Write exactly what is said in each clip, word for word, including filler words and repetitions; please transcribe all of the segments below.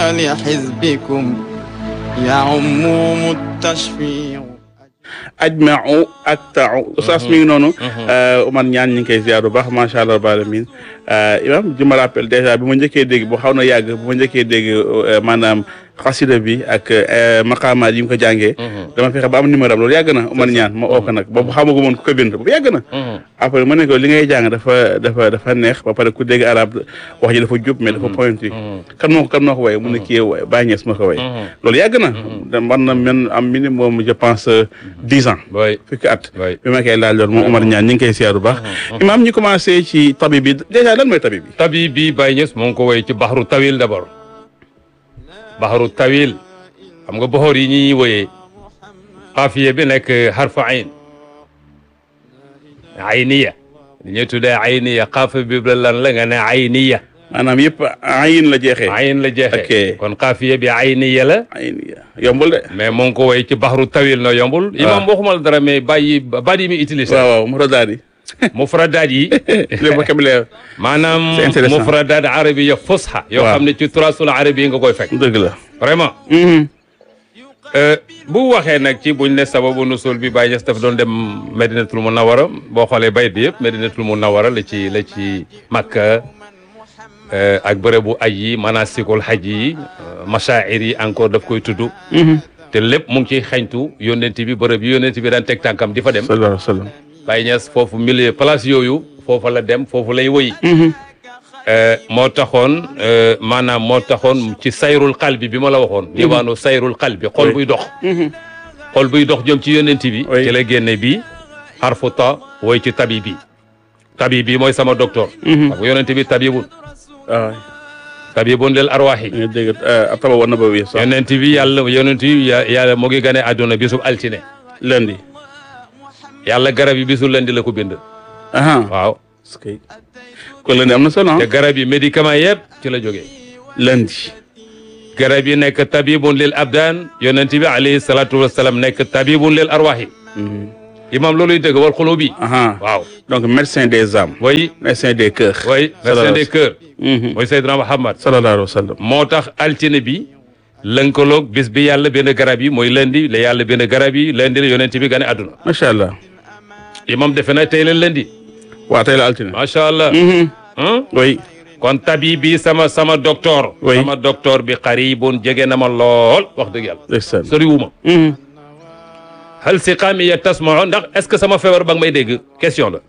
لحزبكم يعمهم التشفيع ajma'u akta'u oustaz mi ngi noonu Oumar Niane ñu ngi koy ziar bu baax macha allah rabbil alamin imam je me rappelle déjà bi ma njëkkee dégg bu xaw na yàgg bi ma njëkkee dégg maanaam xasida bi ak maqaamaat yi mu ko jàngee dama fexe ba am numéro am loolu yàgg na Oumar Niane ma oo ko nag boobu xamagu moon ku ko bind boobu yàgg na après ma ne ko li ngay jàng dafa dafa dafa neex ba pare ku dégg arab wax ji dafa jub mais dafa pointu kan moo ko kan moo ko way mu ne kii Baye Niass ma ko way loolu yàgg na war na men am minimum je pense dix ans fukki at bi ma koy laaj loolu moom Oumar Niane ñu ngi koy siyaar bu baax imam ñu commencé ci tabib bi déjà lan mooy tabib bi tabib bi Baye Niass moo ngi ko woy ci baxaru tawil d'abord baxaru tawil xam nga boxoor yi ñuy woyee xaafiye bi nekk harfa ayn ayniya li ñuy tuddee ayniya xaafa bi lan la nga ne ayniya maanaam yëpp ayin la jeexee ayin la jeexee kon xaafiye bi ayniya la ayniya yombul de mais moo ngi ko woy ci baxaru tawil na yombul imam waxuma la dara mais bàyyi baat yi mi utilisé waaw waaw mufradaat yi mufradaat yi le vocabulaire maanaam mufradaat arabiya fusha yoo xam ne ci turasul arabi nga koy fekk dëgg la vraiment bu waxee nag ci buñ ne sababu nusul bi Baye Niass daf doon dem Medinatul Munawwara boo xoolee bayit bi yëpp Medinatul Munawwara la ci la ci Makka ak bërëbu aj yi manasikul hajj yi machair yi encore daf koy tudd te lépp mu ngi ciy xeñtu yónnent bi bërëb yi yónnent bi daan teg tànkam di fa dem sallallahu alayhi wa sallam Baye Niass foofu milieu place yooyu foofa la dem foofu lay woy moo taxoon maanaam moo taxoon ci sayrul qalbi bi ma la waxoon diwaanu sayrul qalbi xol buy dox xol buy dox jëm ci yónnent bi ci la génne bi harfu ta woy ci tabib bi tabib bi mooy sama docteur ak yónnent bi tabibun waaw tabibun lil arwaahi nga dégg ataba wa nabawi sax yónnent bi yàlla yónnent bi yàlla mu ngi gane àdduna bisub altine lundi yàlla garab yi bisul lundi la ko bind aha waaw kon lundi am na solo te garab yi médicament yëpp ci la jógee lundi garab yi nekk tabibun lil abdan yónnent bi alayhi salatu wassalam nekk tabibun lil arwaahi imam looluy dëgg wal xulubi waaw donc médecin des âmes oui médecin des cœurs oui médecin des cœurs mooy Seydina Muhammad sallallahu alayhi wa sallam moo tax altine bi lënkaloog bis bi yàlla benn garab yi mooy lundi la yàlla benn garab yi lundi la yónnent bi gane àdduna macha allah imam defe na tey la lundi waaw tey la altine macha allah oui kon tabib bi sama sama docteur sama docteur bi qaribun jege na ma lool wax dëgg yàlla soriwuma hal siqaami tasma'u ndax est-ce que sama feebar ba nga may dégg question la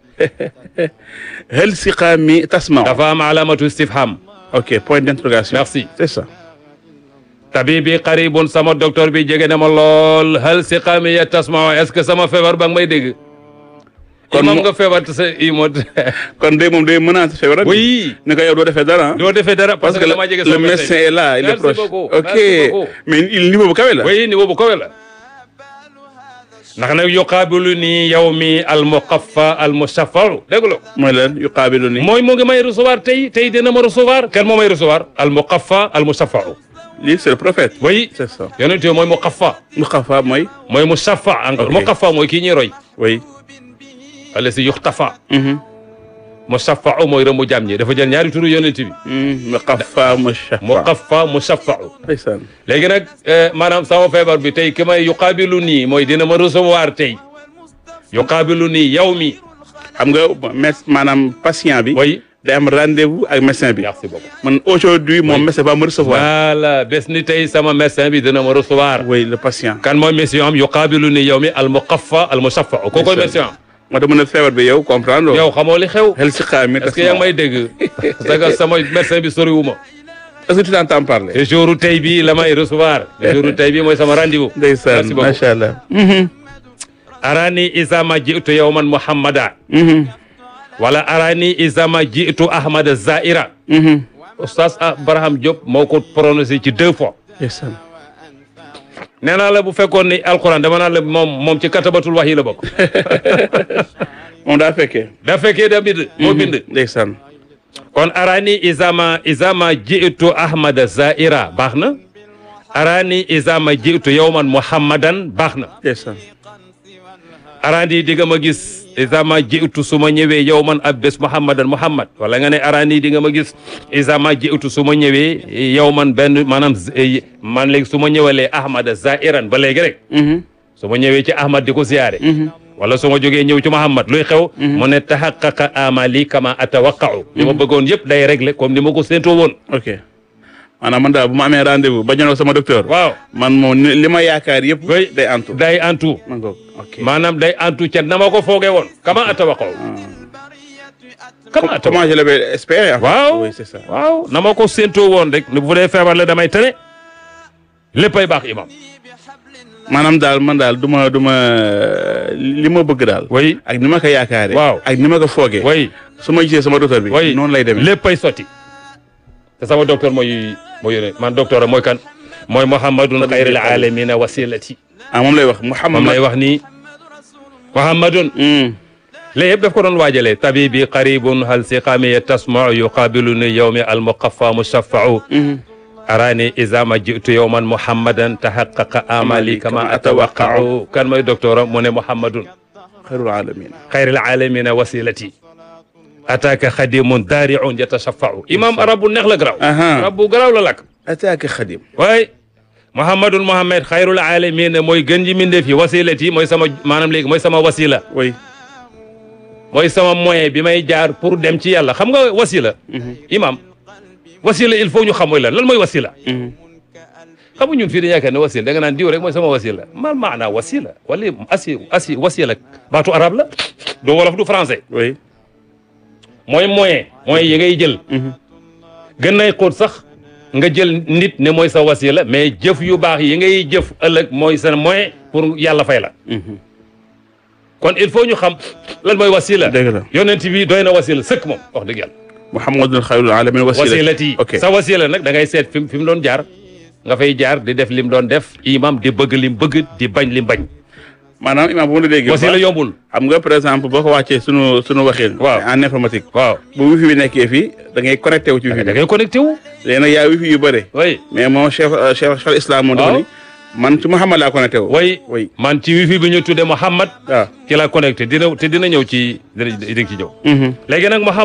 hal siqaami tasma'u dafa am alamatu istifham ok point d'interrogation merci c'est ça tabib bi qaribun sama docteur bi jege na ma lool hal siqaami tasma'u est-ce que sama feebar ba nga may dégg kon moom nga feebar sa imot kon day moom day menace feebar oui ne ko yow doo defee dara doo defee dara parce que dama jege le médecin est là il est proche ok mais il niveau bu kawe la oui niveau bu kawe la ndax nag yuqaabilu nii yow mi al muqaffa al mushaffaru dégg nga mooy lan yuqaabilu nii mooy moo ngi may recevoir tey tey dina ma recevoir kan moo may recevoir al muqaffa al mushaffaru lii c'est le prophète oui c'est ça yonent mooy muqaffa muqaffa mooy mooy mushaffa encore muqaffa mooy kii ñuy roy oui wala si yuxtafa mushaffa mooy rëmmu jàmm ñi dafa jël ñaari turu yonent bi muqaffa mushaffa muqaffa mushaffa ndeysaan léegi nag maanaam sama feebar bi tey ki may yuqaabilu nii mooy dina ma recevoir tey yuqaabilu nii yow mi xam nga maanaam patient bi oui day am rendez-vous ak médecin bi merci beaucoup man aujourd'hui mon médecin va me recevoir voilà bés ni tey sama médecin bi dina ma recevoir oui le patient kan mooy médecin am yuqaabilu nii yow mi al muqaffa al mushaffa ko koy médecin moo tax mën a feebar bi yow comprendre yow xamoo li xew hal siqaami est-ce que yaa ngi may dégg parce que sama médecin bi soriwuma est-ce que tu t'entends parler te jour tey bi la may recevoir te jour tey bi mooy sama rendez-vous ndeysaan macha allah arani isama ji'tu yawman muhammada wala arani isama ji'tu ahmada zaira oustaz Barham Diop moo ko prononcé ci deux fois ndeysaan nee naa la bu fekkoon ni alquran dama naa la moom moom ci katabatul wax yi la bokk moom daa fekkee daa fekkee da bind moo bind ndeysaan kon arani isama isama ji'tu ahmada zaira baax na arani isama ji'tu yawman muhammadan baax na ndeysaan arani di nga ma gis isa ma jiitu su ma ñëwee yow man ab bés muhammadan muhammad wala nga ne arani di nga ma gis isa ma jiitu su ma ñëwee yow man benn maanaam man léegi su ma ñëwalee ahmada zairan ba léegi rek su ma ñëwee ci ahmad di ko siyaare wala su ma jógee ñëw ci muhammad luy xew mu ne tahaqqaqa amali kama atawaqqa'u li ma bëggoon yëpp day régler comme ni ma ko séentoo woon ok maanaam man daal bu ma amee rendez-vous ba ñëw sama docteur waaw man moom li ma yaakaar yëpp day antu day antu ok maanaam day antu ca na ma ko foogee woon kama atawaqqa'u kama comment je l'avais espéré waaw oui c'est ça waaw na ma ko séentoo woon rek bu dee feebar la damay tane léppay baax imam maanaam daal man daal du ma du ma li ma bëgg daal. oui ak ni ma ko yaakaaree. waaw ak ni ma ko foogee. oui su ma gisee sama docteur bi. oui noonu lay demee léppay sotti. te sama docteur mooy mooy yónnee man docteur mooy kan. mooy Muhammadun xayril aalamiina wasilati. ah moom lay wax Muhammad moom lay wax nii. Muhammadun. léegi yëpp daf ko doon waajalee. tabibi qaribun hal siqaami tasmau yuqaabiluni yawmi al muqaffa mushaffau. arani iza ma jitu yawman muhammadan tahaqqaqa amali kama atawaqqa'u kan mooy docteur mu ne muhammadun xayrul alamin xayril alamin wasilati ataka khadimun dari'un yatashaffa'u imam arabu neex la garaaw arabu garaaw la lak ataka khadim waay muhammadun muhammad xayrul alamin mooy gën ji mindeef yi wasilati mooy sama maanaam léegi mooy sama wasila way mooy sama moyen bi may jaar pour dem ci yàlla xam nga wasila imam wasila il faut ñu xam mooy lan lan mooy wasila xamu ñun fii dañu yaakaar ne wasila da nga naan diw rek mooy sama wasila mal maana wasila wala asi asi wasila baatu arab la du wolof du français oui mooy moyen moyen yi ngay jël gën nay xóot sax nga jël nit ne mooy sa wasila mais jëf yu baax yi ngay jëf ëllëg mooy sa moyen pour yàlla fay la kon il faut ñu xam lan mooy wasila dëgg la yonent bi doy na wasila sëkk moom wax dëgg yàlla Muhammadun xayrul alamin wasilati sa wasila nag da ngay seet fi fi mu doon jaar nga fay jaar di def lim doon def imam di bëgg lim bëgg di bañ lim bañ maanaam imam bu ma la déggee wasila yombul xam nga par exemple boo ko wàccee sunu sunu waxin waaw en informatique waaw bu wifi bi nekkee fii da ngay connecté wu ci wifi da ngay connecté wu léegi nag yaa wifi yu bëre oui mais moom chef chef chef islam moom dafa ni man ci Muhammad laa connecté wu oui oui man ci wifi bi ñu tuddee Muhammad waaw ci laa connecté dina te dina ñëw ci dina ci ñëw léegi nag Muhammad